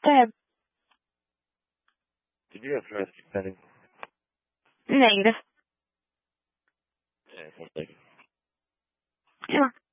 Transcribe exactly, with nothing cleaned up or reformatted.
Go ahead. Did you have domestic pending? Negative. Yeah, one second. Yeah.